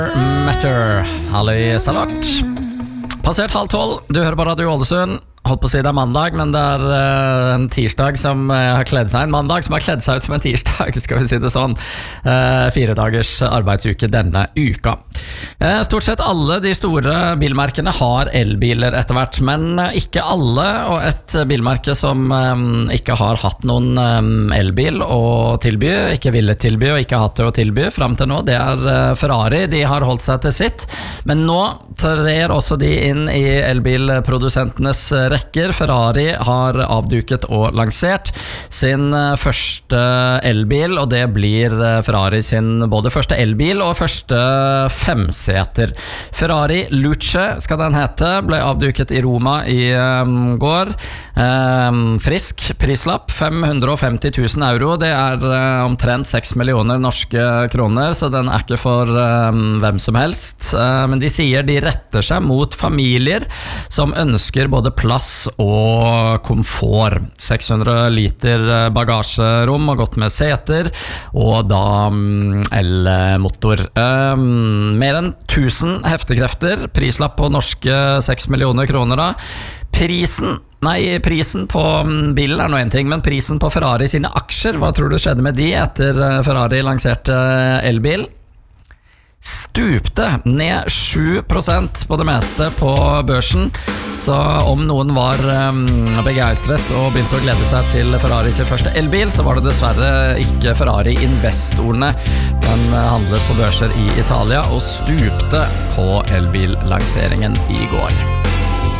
Matter, Halli Salat. Passert 11:30, du hører på Radio Ålesund. Holdt på å si det mandag, men det en tirsdag som har kledd seg en mandag som har kledd seg ut som en tirsdag, skal vi si det sånn. 4 dagers arbeidsuke denne uka. Stort sett alle de store bilmerkene har elbiler etter hvert, men ikke alle, og et bilmerke som ikke har hatt noen elbil å tilby, ikke ville tilby og ikke hatt det å tilby frem til nå, det Ferrari. De har holdt seg til sitt, men nå trer også de inn i elbilprodusentenes rekker. Ferrari har avduket og lansert sin første elbil, og det blir Ferrari sin både første elbil og første femseter. Ferrari Luce skal den hete, ble avduket i Roma i går. Frisk prislapp, 550 000 euro, det omtrent 6 millioner norske kroner, så den ikke for hvem som helst. Men de sier de retter seg mot familier som ønsker både plass og komfort. 600 liter bagasjerom og godt med seter, og da elmotor. Mer enn 1000 heftekrefter, prislapp på norske 6 millioner kroner da. Prisen på bilen noe en ting, men prisen på Ferrari sine aksjer, hva tror du skjedde med de etter Ferrari lanserte elbil? Stupte ned 7% på det meste på børsen. Så om noen var begeistret og begynte å glede seg til Ferrari sin første elbil, så var det dessverre ikke Ferrari-investorene. Den handlet på børser i Italia og stupte på elbillanseringen i går.